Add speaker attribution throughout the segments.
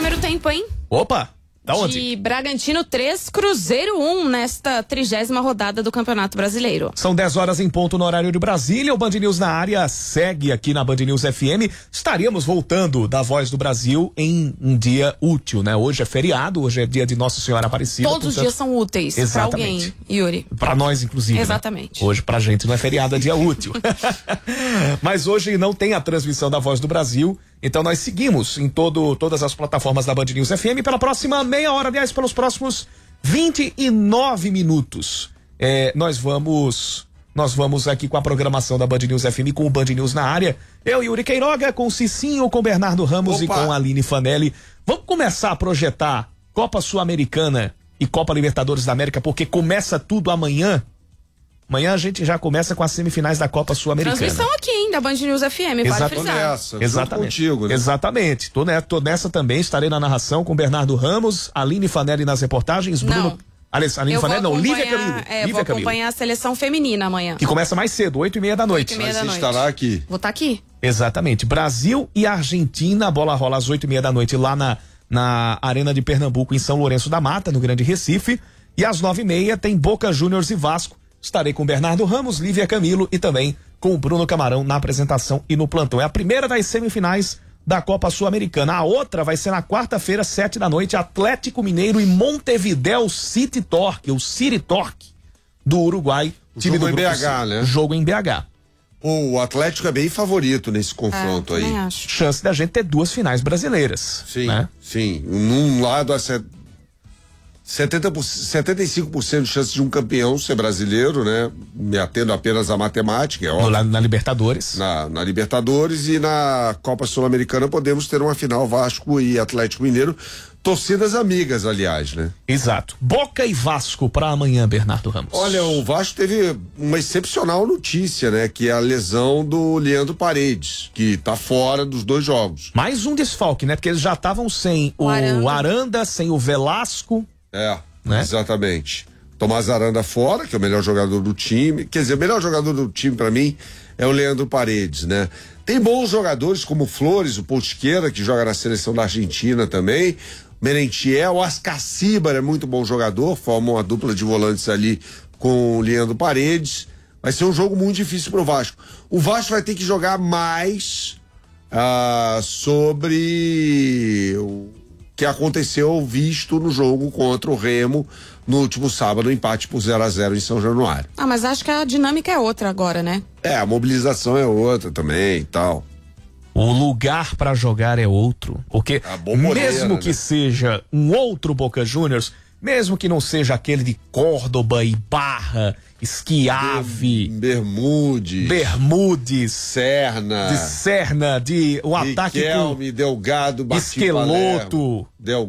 Speaker 1: primeiro tempo, hein?
Speaker 2: Opa! Da onde?
Speaker 1: De Bragantino 3, Cruzeiro 1, nesta 30ª rodada do Campeonato Brasileiro.
Speaker 2: São 10 horas em ponto no horário de Brasília. O Band News na área segue aqui na Band News FM. Estaremos voltando da Voz do Brasil em um dia útil, né? Hoje é feriado, hoje é dia de Nossa Senhora Aparecida.
Speaker 1: Todos os dias são úteis pra alguém, Yuri.
Speaker 2: Pra nós, inclusive.
Speaker 1: Exatamente.
Speaker 2: Né? Hoje pra gente não é feriado, é dia útil. Mas hoje não tem a transmissão da Voz do Brasil. Então nós seguimos em todas as plataformas da Band News FM pela próxima meia hora, aliás, pelos próximos 29 minutos. Nós vamos aqui com a programação da Band News FM, com o Band News na área. Eu, Yuri Queiroga, com o Cicinho, com o Bernardo Ramos. Opa. E com a Aline Fanelli. Vamos começar a projetar Copa Sul-Americana e Copa Libertadores da América, porque começa tudo amanhã. Amanhã a gente já começa com as semifinais da Copa Sul-Americana.
Speaker 1: Transmissão aqui, hein, da Band News FM, vale frisar.
Speaker 2: Exatamente.
Speaker 3: Contigo, né?
Speaker 2: Exatamente. Tô nessa também, estarei na narração com Bernardo Ramos, Aline Fanelli nas reportagens, Bruno... Aline Fanelli não, Lívia Camilo.
Speaker 1: Eu vou acompanhar a seleção feminina amanhã.
Speaker 2: Que começa mais cedo, 8h30 da noite.
Speaker 3: Mas você estará aqui.
Speaker 1: Vou estar aqui.
Speaker 2: Exatamente. Brasil e Argentina, a bola rola às 8h30 da noite lá na Arena de Pernambuco, em São Lourenço da Mata, no Grande Recife. E às 9h30 tem Boca Juniors e Vasco. Estarei com Bernardo Ramos, Lívia Camilo e também com o Bruno Camarão na apresentação e no plantão. É a primeira das semifinais da Copa Sul-Americana. A outra vai ser na quarta-feira, 7 da noite, Atlético Mineiro e Montevidéu City Torque, o City Torque do Uruguai.
Speaker 3: O time jogo do em BH, né?
Speaker 2: Jogo em BH.
Speaker 3: O Atlético é bem favorito nesse confronto aí.
Speaker 1: Acho.
Speaker 2: Chance da gente ter duas finais brasileiras.
Speaker 3: Sim,
Speaker 2: né?
Speaker 3: Sim. Num lado, 75% de chance de um campeão ser brasileiro, né? Me atendo apenas à matemática, é óbvio.
Speaker 2: Na Libertadores.
Speaker 3: Na Libertadores, e na Copa Sul-Americana podemos ter uma final Vasco e Atlético Mineiro. Torcidas amigas, aliás, né?
Speaker 2: Exato. Boca e Vasco para amanhã, Bernardo Ramos.
Speaker 3: Olha, o Vasco teve uma excepcional notícia, né? Que é a lesão do Leandro Paredes, que tá fora dos 2 jogos.
Speaker 2: Mais um desfalque, né? Porque eles já estavam sem o Aranda, sem o Velasco.
Speaker 3: Né? Exatamente. Tomás Aranda fora, que é o melhor jogador do time. Quer dizer, o melhor jogador do time pra mim é o Leandro Paredes, né? Tem bons jogadores como o Flores, o Pontiqueira, que joga na seleção da Argentina também. Merentiel, o Ascacibar é muito bom jogador, forma uma dupla de volantes ali com o Leandro Paredes. Vai ser um jogo muito difícil pro Vasco. O Vasco vai ter que jogar mais sobre o que aconteceu visto no jogo contra o Remo no último sábado, um empate por 0-0 em São Januário.
Speaker 1: Mas acho que a dinâmica é outra agora, né?
Speaker 3: A mobilização é outra também e tal.
Speaker 2: O lugar para jogar é outro, porque mesmo que seja um outro Boca Juniors, mesmo que não seja aquele de Córdoba e Barra, Schiavi, Bermudes, Serna, o ataque
Speaker 3: Riquelme, Delgado,
Speaker 2: Esqueloto,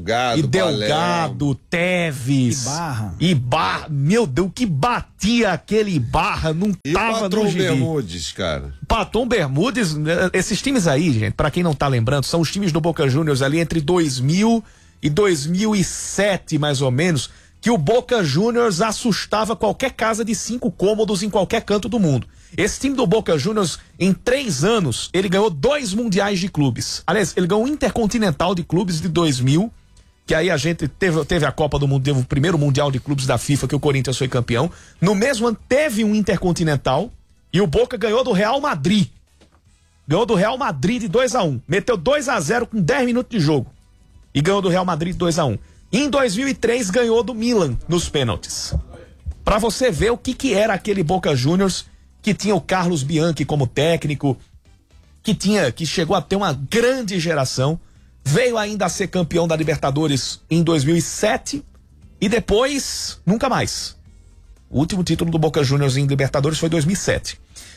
Speaker 3: Delgado,
Speaker 2: Teves e Barra. Meu Deus, o que batia aquele Barra não tava no gibi.
Speaker 3: Bermudes, cara.
Speaker 2: Paton Bermudes, esses times aí, gente, pra quem não tá lembrando, são os times do Boca Juniors ali entre 2000 e 2007, mais ou menos, que o Boca Juniors assustava qualquer casa de 5 cômodos em qualquer canto do mundo. Esse time do Boca Juniors, em 3 anos, ele ganhou 2 mundiais de clubes. Aliás, ele ganhou um Intercontinental de Clubes de 2000, que aí a gente teve a Copa do Mundo, teve o primeiro Mundial de Clubes da FIFA, que o Corinthians foi campeão. No mesmo ano, teve um Intercontinental, e o Boca ganhou do Real Madrid. Ganhou do Real Madrid de 2-1. Meteu 2-0 com 10 minutos de jogo. E ganhou do Real Madrid 2-1. Em 2003 ganhou do Milan nos pênaltis. Pra você ver o que era aquele Boca Juniors, que tinha o Carlos Bianchi como técnico, que chegou a ter uma grande geração, veio ainda a ser campeão da Libertadores em 2007 e depois nunca mais. O último título do Boca Juniors em Libertadores foi 2007.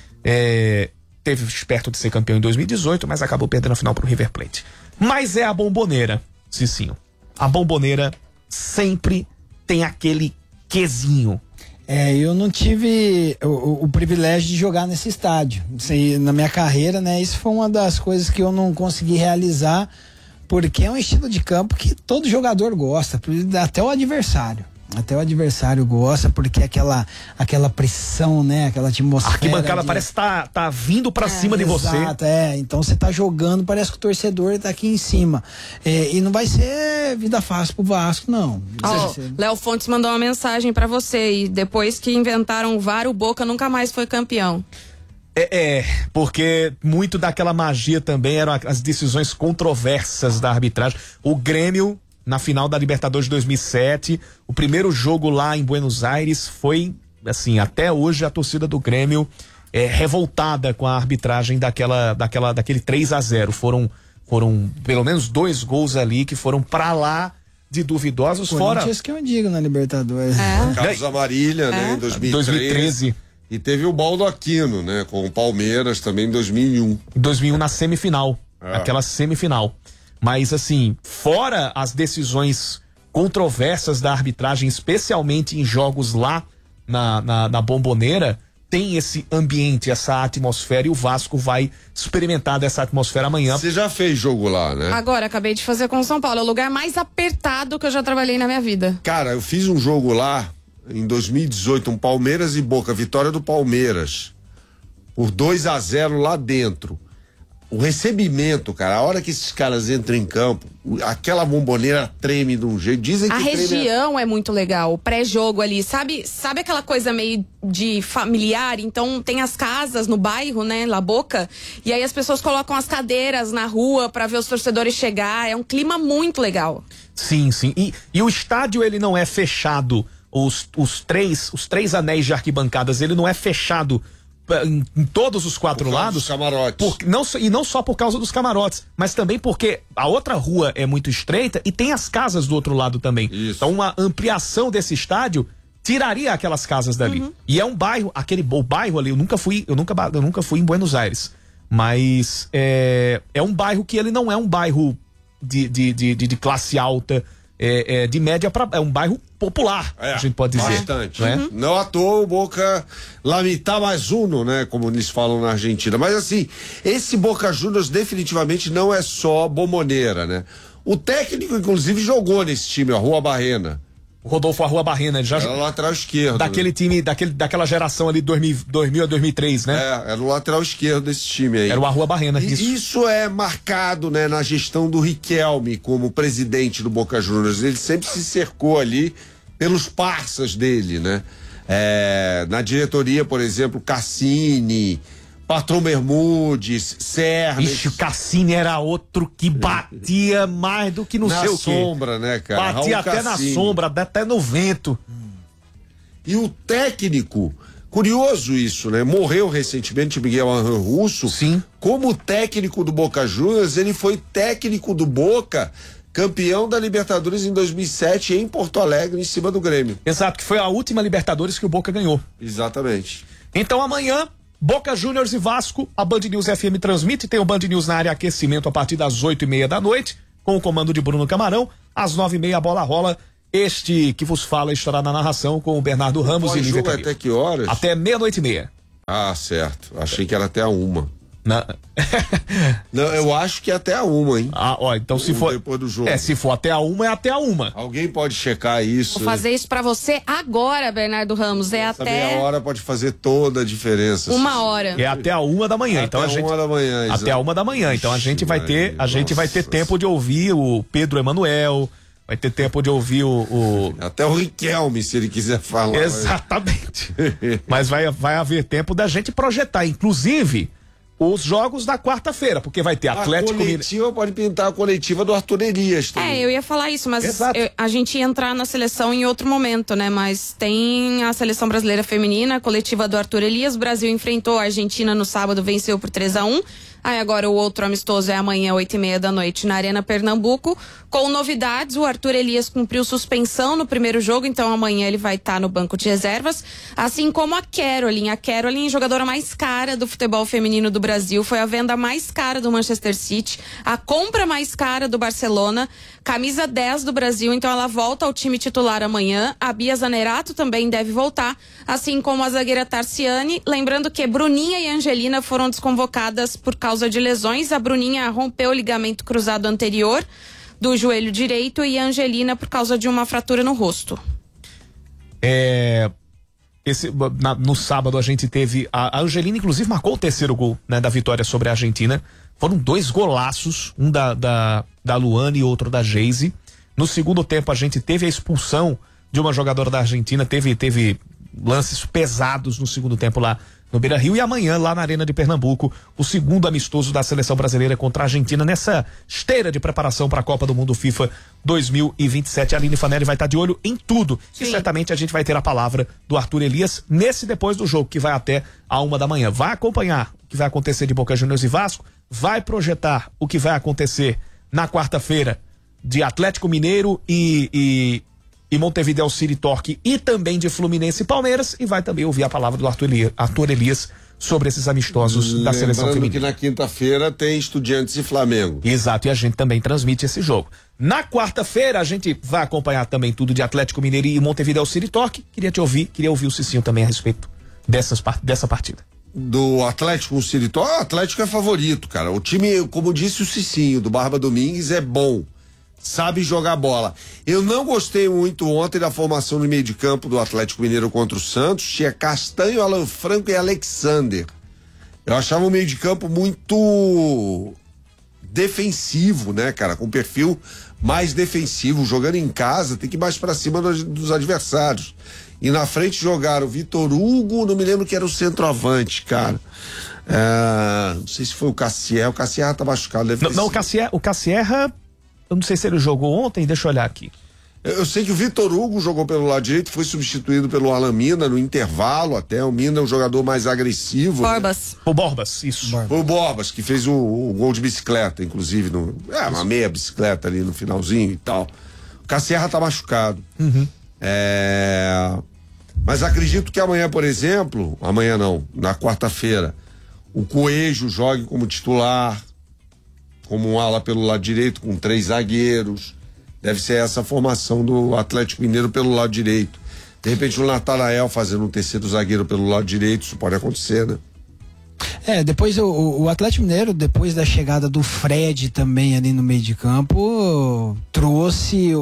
Speaker 2: Teve perto de ser campeão em 2018, mas acabou perdendo a final pro River Plate. Mas é a Bomboneira, Cicinho. A Bomboneira sempre tem aquele quesinho.
Speaker 4: Eu não tive o privilégio de jogar nesse estádio. Na minha carreira, né? Isso foi uma das coisas que eu não consegui realizar, porque é um estilo de campo que todo jogador gosta, até o adversário. Até o adversário gosta, porque aquela pressão, né? Aquela atmosfera.
Speaker 2: A arquibancada parece que tá vindo pra cima de você.
Speaker 4: Exato, então você tá jogando, parece que o torcedor tá aqui em cima. E não vai ser vida fácil pro Vasco, não.
Speaker 1: Léo Fontes mandou uma mensagem pra você, e depois que inventaram o VAR, o Boca nunca mais foi campeão.
Speaker 2: Porque muito daquela magia também eram as decisões controversas da arbitragem. O Grêmio, na final da Libertadores de 2007, o primeiro jogo lá em Buenos Aires foi, assim, até hoje a torcida do Grêmio revoltada com a arbitragem daquele 3-0. Foram pelo menos 2 gols ali que foram pra lá de duvidosos.
Speaker 4: Corinthians que eu digo na Libertadores.
Speaker 3: Carlos Amarilha, né, em 2013. E teve o Baldo Aquino, né, com o Palmeiras também em 2001.
Speaker 2: Em 2001 na semifinal, aquela semifinal. Mas assim, fora as decisões controversas da arbitragem, especialmente em jogos lá na Bombonera, tem esse ambiente, essa atmosfera, e o Vasco vai experimentar dessa atmosfera amanhã.
Speaker 3: Você já fez jogo lá, né?
Speaker 1: Agora, acabei de fazer com o São Paulo, é o lugar mais apertado que eu já trabalhei na minha vida.
Speaker 3: Cara, eu fiz um jogo lá em 2018, um Palmeiras e Boca, vitória do Palmeiras, por 2-0 lá dentro. O recebimento, cara, a hora que esses caras entram em campo, aquela bomboneira treme de um jeito. Dizem que
Speaker 1: a região é muito legal, o pré-jogo ali, sabe aquela coisa meio de familiar? Então tem as casas no bairro, né, La Boca, e aí as pessoas colocam as cadeiras na rua pra ver os torcedores chegar, é um clima muito legal.
Speaker 2: Sim. E o estádio, ele não é fechado, os três anéis de arquibancadas, ele não é fechado em todos os 4 lados.
Speaker 3: Dos camarotes.
Speaker 2: E não só por causa dos camarotes, mas também porque a outra rua é muito estreita e tem as casas do outro lado também.
Speaker 3: Isso.
Speaker 2: Então uma ampliação desse estádio tiraria aquelas casas dali. E é um bairro, o bairro ali, eu nunca fui em Buenos Aires, mas é um bairro que ele não é um bairro de classe alta, de média é um bairro popular, a gente pode dizer.
Speaker 3: Bastante.
Speaker 2: Não
Speaker 3: à toa o Boca la mitad mais uno, né? Como eles falam na Argentina. Mas assim, esse Boca Juniors definitivamente não é só bomboneira, né? O técnico, inclusive, jogou nesse time, a Rua Barrena.
Speaker 2: O Rodolfo Arrua Barrena, ele já
Speaker 3: era o lateral esquerdo.
Speaker 2: Daquele time, daquela geração ali, 2000 a 2003, né?
Speaker 3: Era o lateral esquerdo desse time aí.
Speaker 2: Era o Arrua Barrena.
Speaker 3: E isso é marcado, né, na gestão do Riquelme como presidente do Boca Juniors. Ele sempre se cercou ali pelos parças dele, né? Na diretoria, por exemplo, Cassini, Patrão Bermudes, Sernes.
Speaker 2: Ixi, o Cassini era outro que batia mais do que não sei o quê.
Speaker 3: Na sombra, né, cara?
Speaker 2: Batia até na sombra, até no vento.
Speaker 3: E o técnico, curioso isso, né? Morreu recentemente Miguel Ángel Russo.
Speaker 2: Sim.
Speaker 3: Como técnico do Boca Juniors, ele foi técnico do Boca, campeão da Libertadores em 2007 em Porto Alegre, em cima do Grêmio.
Speaker 2: Exato, que foi a última Libertadores que o Boca ganhou.
Speaker 3: Exatamente.
Speaker 2: Então amanhã, Boca Juniors e Vasco, a Band News FM transmite, tem o Band News na área aquecimento a partir das 8:30 da noite, com o comando de Bruno Camarão. Às 9:30 a bola rola. Este que vos fala estará na narração com o Bernardo Ramos e Lívia
Speaker 3: Camilo. Até que horas?
Speaker 2: Até 00:30.
Speaker 3: Ah, certo. Achei que era até a 1.
Speaker 2: Não,
Speaker 3: eu acho que é até a 1, hein?
Speaker 2: Então se for
Speaker 3: depois do jogo.
Speaker 2: se for até a 1, é até a 1.
Speaker 3: Alguém pode checar isso.
Speaker 1: Vou fazer isso pra você agora, Bernardo Ramos.
Speaker 3: Essa meia hora pode fazer toda a diferença.
Speaker 1: 1h.
Speaker 2: É até a 1 da manhã. Então
Speaker 3: até 1 da manhã.
Speaker 2: Até a 1 da manhã. Então a gente vai ter tempo de ouvir o Pedro Emanuel. Vai ter tempo de ouvir
Speaker 3: até o Riquelme, se ele quiser falar.
Speaker 2: Exatamente. Mas vai haver tempo da gente projetar, inclusive, os jogos da quarta-feira, porque vai ter Atlético Mineiro.
Speaker 3: A coletiva pode pintar a coletiva do Arthur Elias também.
Speaker 1: Eu ia falar isso, mas a gente ia entrar na seleção em outro momento, né? Mas tem a seleção brasileira feminina, a coletiva do Arthur Elias. O Brasil enfrentou a Argentina no sábado, venceu por 3-1. Aí agora o outro amistoso é amanhã, 8:30 da noite, na Arena Pernambuco. Com novidades, o Arthur Elias cumpriu suspensão no primeiro jogo, então amanhã ele vai estar no banco de reservas. Assim como a Caroline. A Caroline, jogadora mais cara do futebol feminino do Brasil, foi a venda mais cara do Manchester City, a compra mais cara do Barcelona, camisa 10 do Brasil, então ela volta ao time titular amanhã. A Bia Zanerato também deve voltar, assim como a zagueira Tarciane. Lembrando que Bruninha e Angelina foram desconvocadas por causa de lesões. A Bruninha rompeu o ligamento cruzado anterior do joelho direito e a Angelina por causa de uma fratura no rosto.
Speaker 2: No sábado a gente teve a Angelina, inclusive marcou o terceiro gol, né, da vitória sobre a Argentina. Foram 2 golaços, um da Luana e outro da Geise. No segundo tempo a gente teve a expulsão de uma jogadora da Argentina, teve lances pesados no segundo tempo lá no Beira-Rio, e amanhã lá na Arena de Pernambuco o segundo amistoso da seleção brasileira contra a Argentina nessa esteira de preparação para a Copa do Mundo FIFA 2027. A Aline Fanelli vai estar de olho em tudo. Sim. E certamente a gente vai ter a palavra do Arthur Elias nesse depois do jogo, que vai até a 1 da manhã. Vai acompanhar o que vai acontecer de Boca Juniors e Vasco, vai projetar o que vai acontecer na quarta-feira de Atlético Mineiro e Montevideo City Torque, e também de Fluminense e Palmeiras, e vai também ouvir a palavra do Arthur Elias sobre esses amistosos da seleção feminina.
Speaker 3: Que na quinta-feira tem Estudiantes e Flamengo.
Speaker 2: Exato, e a gente também transmite esse jogo. Na quarta-feira a gente vai acompanhar também tudo de Atlético Mineiro e Montevideo City Torque. Queria ouvir o Cicinho também a respeito dessa partida.
Speaker 3: Do Atlético com o City Torque, o Atlético é favorito, cara. O time, como disse o Cicinho, do Barba Domingues, é bom. Sabe jogar bola. Eu não gostei muito ontem da formação no meio de campo do Atlético Mineiro contra o Santos. Tinha Castanho, Alan Franco e Alexander. Eu achava o meio de campo muito defensivo, né, cara? Com perfil mais defensivo. Jogando em casa, tem que ir mais pra cima dos adversários. E na frente jogaram o Vitor Hugo, não me lembro que era o centroavante, cara. Não sei se foi o Cassierra. O Cassierra tá machucado.
Speaker 2: O Cassierra... Eu não sei se ele jogou ontem, deixa eu olhar aqui.
Speaker 3: Eu sei que o Vitor Hugo jogou pelo lado direito, foi substituído pelo Alan Mina no intervalo até. O Mina é um jogador mais agressivo.
Speaker 1: Borbas.
Speaker 3: Né?
Speaker 2: O Borbas, isso.
Speaker 3: Foi o Borbas que fez o gol de bicicleta, inclusive. Uma meia bicicleta ali no finalzinho e tal. O Cassierra tá machucado.
Speaker 2: Uhum.
Speaker 3: Mas acredito que amanhã, por exemplo, amanhã não, na quarta-feira, o Coelho jogue como titular, como um ala pelo lado direito, com 3 zagueiros. Deve ser essa a formação do Atlético Mineiro pelo lado direito. De repente o Natanael fazendo um terceiro zagueiro pelo lado direito, isso pode acontecer, né?
Speaker 4: Depois o Atlético Mineiro, depois da chegada do Fred também ali no meio de campo, trouxe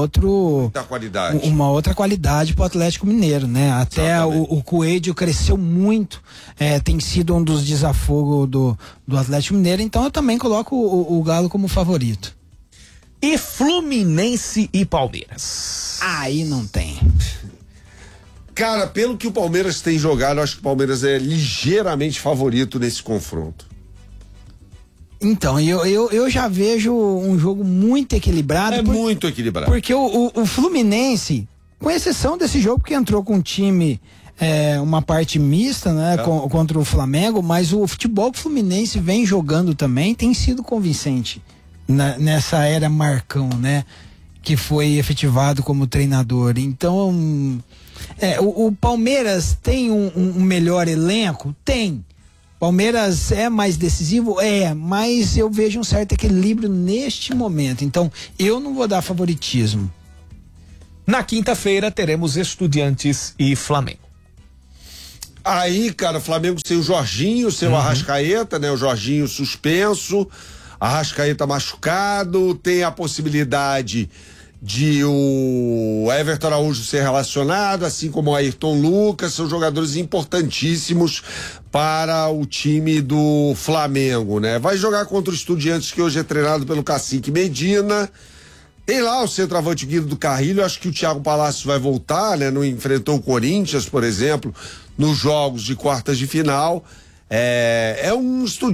Speaker 4: uma outra qualidade pro Atlético Mineiro, né? Até o Coelho cresceu muito, tem sido um dos desafogos do Atlético Mineiro, então eu também coloco o Galo como favorito.
Speaker 2: E Fluminense e Palmeiras?
Speaker 4: Aí não tem.
Speaker 3: Cara, pelo que o Palmeiras tem jogado, eu acho que o Palmeiras é ligeiramente favorito nesse confronto.
Speaker 4: Então, eu já vejo um jogo muito equilibrado.
Speaker 3: Muito equilibrado.
Speaker 4: Porque o Fluminense, com exceção desse jogo que entrou com um time, uma parte mista, né, contra o Flamengo, mas o futebol que o Fluminense vem jogando também tem sido convincente nessa era Marcão, né, que foi efetivado como treinador. Então... o Palmeiras tem um melhor elenco? Tem. Palmeiras é mais decisivo? Mas eu vejo um certo equilíbrio neste momento. Então, eu não vou dar favoritismo.
Speaker 2: Na quinta-feira teremos Estudiantes e Flamengo.
Speaker 3: Aí, cara, Flamengo sem o Jorginho, sem o Arrascaeta, né? O Jorginho suspenso, Arrascaeta machucado, tem a possibilidade de o Everton Araújo ser relacionado, assim como o Ayrton Lucas, são jogadores importantíssimos para o time do Flamengo, né? Vai jogar contra o Estudiantes, que hoje é treinado pelo Cacique Medina. Tem lá o centroavante Guido do Carrilho, acho que o Thiago Palácio vai voltar, né? Não enfrentou o Corinthians, por exemplo, nos jogos de quartas de final. É um Estudiantes